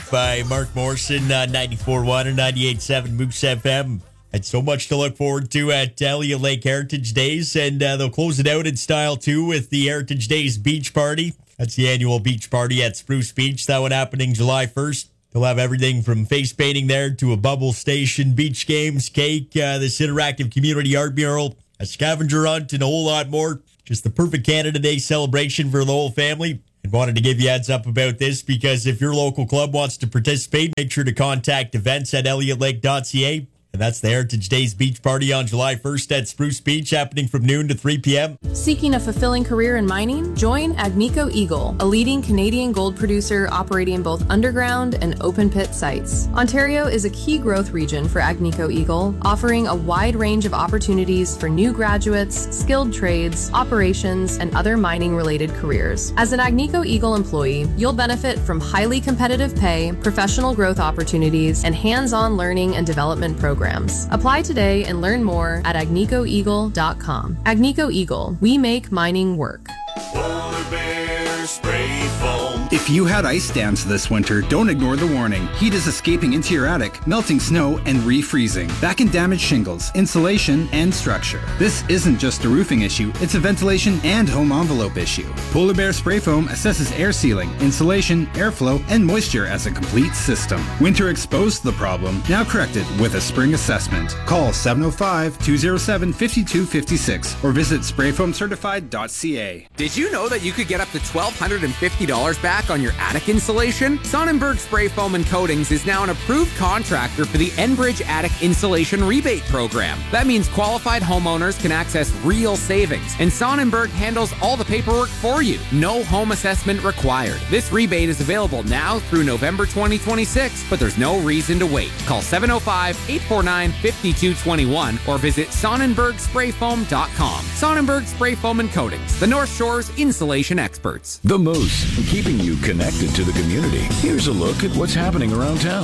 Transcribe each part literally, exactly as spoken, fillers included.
by Mark Morrison on ninety-four point one and ninety-eight point seven Moose F M. And so much to look forward to at Elliott Lake Heritage Days, and uh, they'll close it out in style, too, with the Heritage Days Beach Party. That's the annual beach party at Spruce Beach. That one happening July first. They'll have everything from face painting there to a bubble station, beach games, cake, uh, this interactive community art mural, a scavenger hunt, and a whole lot more. Just the perfect Canada Day celebration for the whole family. And wanted to give you a heads up about this because if your local club wants to participate, make sure to contact events at elliott lake dot c a. And that's the Heritage Days Beach Party on July first at Spruce Beach, happening from noon to three p.m. Seeking a fulfilling career in mining? Join Agnico Eagle, a leading Canadian gold producer operating both underground and open pit sites. Ontario is a key growth region for Agnico Eagle, offering a wide range of opportunities for new graduates, skilled trades, operations, and other mining-related careers. As an Agnico Eagle employee, you'll benefit from highly competitive pay, professional growth opportunities, and hands-on learning and development programs. Apply today and learn more at agnico eagle dot com. Agnico Eagle, we make mining work. Polar Bear Spray Foam. If you had ice dams this winter, don't ignore the warning. Heat is escaping into your attic, melting snow, and refreezing. That can damage shingles, insulation, and structure. This isn't just a roofing issue, it's a ventilation and home envelope issue. Polar Bear Spray Foam assesses air sealing, insulation, airflow, and moisture as a complete system. Winter exposed the problem, now corrected with a spring assessment. Call seven oh five, two oh seven, five two five six or visit spray foam certified dot c a. Did you know that you could get up to twelve fifty dollars back on your attic insulation? Sonnenberg Spray Foam and Coatings is now an approved contractor for the Enbridge Attic Insulation Rebate Program. That means qualified homeowners can access real savings, and Sonnenberg handles all the paperwork for you. No home assessment required. This rebate is available now through November twenty twenty-six, but there's no reason to wait. Call seven oh five, eight four nine, five two two one or visit sonnenberg spray foam dot com. Sonnenberg Spray Foam and Coatings, the North Shore's insulation experts. The Moose, keeping you connected to the community. Here's a look at what's happening around town.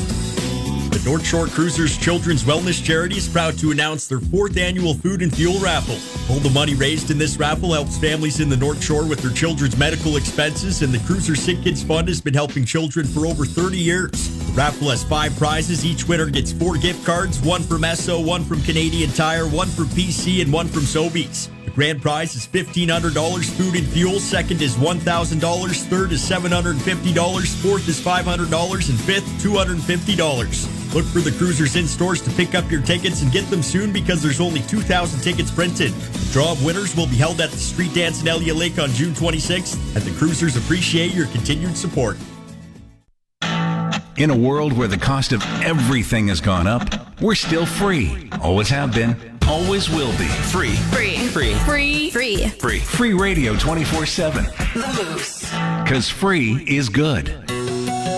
The North Shore Cruisers Children's Wellness Charity is proud to announce their fourth annual food and fuel raffle. All the money raised in this raffle helps families in the North Shore with their children's medical expenses, and the Cruiser Sick Kids Fund has been helping children for over thirty years. The raffle has five prizes. Each winner gets four gift cards, one from Esso, one from Canadian Tire, one from P C, and one from Sobeys. The grand prize is fifteen hundred dollars food and fuel, second is one thousand dollars, third is seven hundred fifty dollars, fourth is five hundred dollars, and fifth, two hundred fifty dollars. Look for the Cruisers in stores to pick up your tickets and get them soon because there's only two thousand tickets printed. The draw of winners will be held at the Street Dance in Elliott Lake on June twenty-sixth, and the Cruisers appreciate your continued support. In a world where the cost of everything has gone up, we're still free. Always have been. Always will be. Free. Free. Free. Free. Free. Free. Free radio twenty-four seven. The Moose. Because free is good.